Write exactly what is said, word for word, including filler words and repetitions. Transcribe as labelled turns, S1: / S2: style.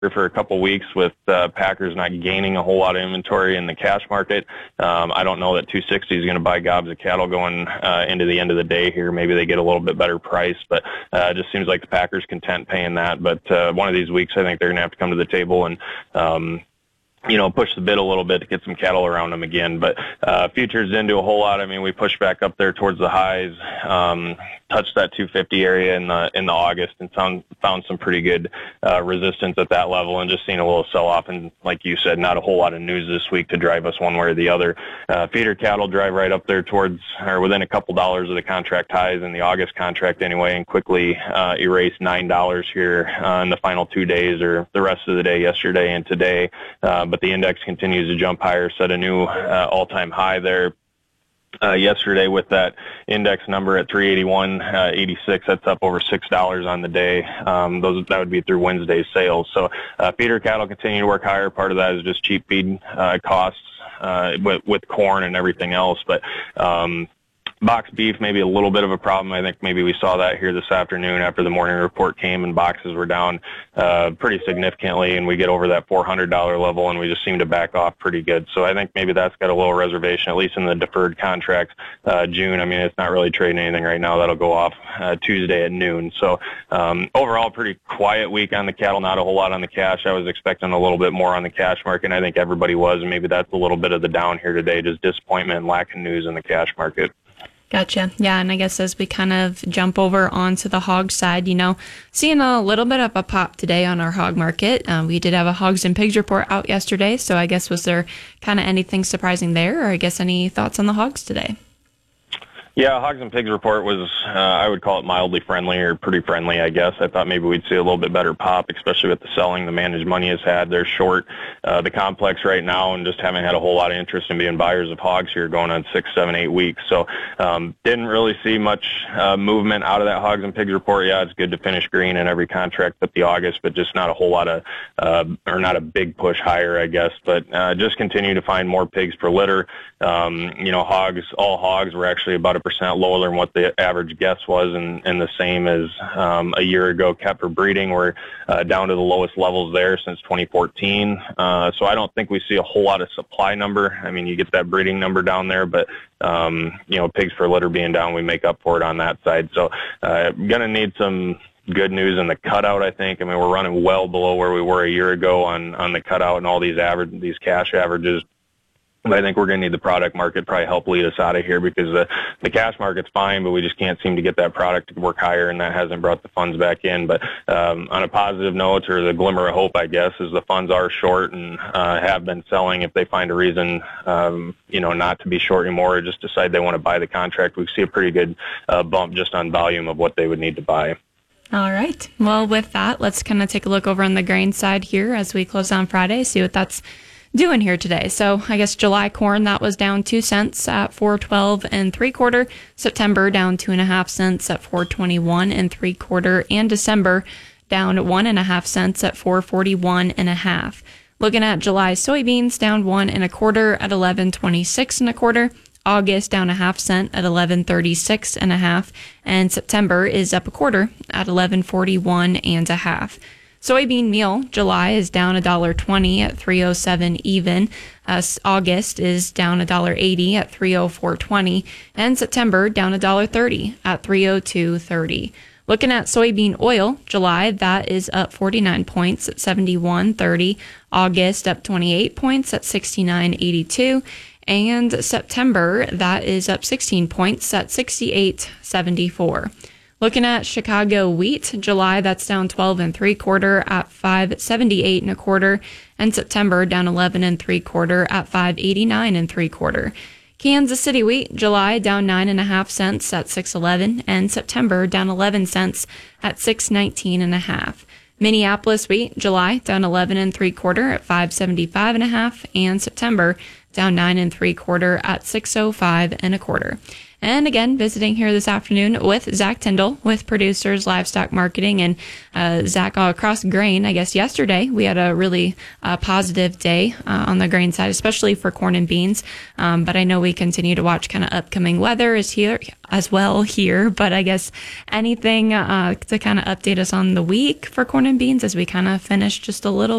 S1: for a couple weeks with uh, Packers not gaining a whole lot of inventory in the cash market. Um, I don't know that two sixty is going to buy gobs of cattle going uh, into the end of the day here. Maybe they get a little bit better price, but uh, it just seems like the Packers content paying that. But uh, one of these weeks, I think they're going to have to come to the table and um, you know, push the bid a little bit to get some cattle around them again. But uh, futures didn't do a whole lot. I mean, we pushed back up there towards the highs, um, touched that two fifty area in the in the August, and found found some pretty good uh, resistance at that level, and just seen a little sell-off. And like you said, not a whole lot of news this week to drive us one way or the other. Uh, feeder cattle drive right up there towards, or within a couple dollars of the contract highs in the August contract anyway, and quickly uh, erased nine dollars here uh, in the final two days, or the rest of the day yesterday and today. Uh, but the index continues to jump higher, set a new uh, all-time high there uh, yesterday with that index number at three eighty-one eighty-six. That's up over six dollars on the day. Um, those that would be through Wednesday's sales. So uh, feeder cattle continue to work higher. Part of that is just cheap feed uh, costs uh, with, with corn and everything else. But um, box beef, maybe a little bit of a problem. I think maybe we saw that here this afternoon after the morning report came and boxes were down uh, pretty significantly, and we get over that four hundred dollars level and we just seem to back off pretty good. So I think maybe that's got a little reservation, at least in the deferred contract. Uh, June, I mean, it's not really trading anything right now. That'll go off uh, Tuesday at noon. So um, overall, pretty quiet week on the cattle, not a whole lot on the cash. I was expecting a little bit more on the cash market, and I think everybody was, and maybe that's a little bit of the down here today, just disappointment and lack of news in the cash market.
S2: Gotcha. Yeah, and I guess as we kind of jump over onto the hog side, you know, seeing a little bit of a pop today on our hog market. Um, we did have a hogs and pigs report out yesterday, so I guess was there kind of anything surprising there, or I guess any thoughts on the hogs today?
S1: Yeah, hogs and pigs report was, uh, I would call it mildly friendly, or pretty friendly, I guess. I thought maybe we'd see a little bit better pop, especially with the selling the managed money has had. They're short uh, the complex right now and just haven't had a whole lot of interest in being buyers of hogs here going on six, seven, eight weeks. So um, didn't really see much uh, movement out of that hogs and pigs report. Yeah, it's good to finish green in every contract but the August, but just not a whole lot of, uh, or not a big push higher, I guess. But uh, just continue to find more pigs per litter. Um, you know, hogs, all hogs were actually about a percent lower than what the average guess was, and, and the same as um, a year ago. Kept for breeding, we're uh, down to the lowest levels there since twenty fourteen. Uh, so I don't think we see a whole lot of supply number. I mean, you get that breeding number down there, but um, you know, pigs per litter being down, we make up for it on that side. So uh, going to need some good news in the cutout, I think. I mean, we're running well below where we were a year ago on, on the cutout and all these average, these cash averages. But I think we're going to need the product market probably help lead us out of here, because the, the cash market's fine, but we just can't seem to get that product to work higher, and that hasn't brought the funds back in. But um, on a positive note, or the glimmer of hope, I guess, is the funds are short and uh, have been selling. If they find a reason, um, you know, not to be short anymore, or just decide they want to buy the contract, we see a pretty good uh, bump just on volume of what they would need to buy.
S2: All right. Well, with that, let's kind of take a look over on the grain side here as we close on Friday, see what that's doing here today. So I guess July corn, that was down two cents at four twelve and three quarter. September down two and a half cents at four twenty one and three quarter, and December down one and a half cents at four forty one and a half. Looking at July soybeans, down one and a quarter at eleven twenty six and a quarter. August down a half cent at eleven thirty six and a half, and September is up a quarter at eleven forty one and a half. Soybean meal, July is down one dollar twenty at three oh seven even. Uh, August is down one dollar eighty at three oh four twenty. And September down one dollar thirty at three oh two thirty. Looking at soybean oil, July, that is up forty-nine points at seventy-one thirty. August up twenty-eight points at sixty-nine eighty-two. And September, that is up sixteen points at sixty-eight seventy-four. Looking at Chicago wheat, July, that's down twelve and three quarter at five seventy-eight and a quarter, and September down eleven and three quarter at five eighty-nine and three quarter. Kansas City wheat, July down nine and a half cents at six eleven, and September down eleven cents at six nineteen and a half. Minneapolis wheat, July down eleven and three quarter at five seventy-five and a half, and September down nine and three quarter at six oh five and a quarter. And again, visiting here this afternoon with Zach Tyndall with Producers Livestock Marketing. And uh, Zach, all across grain, I guess yesterday we had a really uh, positive day uh, on the grain side, especially for corn and beans. Um, but I know we continue to watch kind of upcoming weather is here as well here. But I guess anything uh, to kind of update us on the week for corn and beans as we kind of finish just a little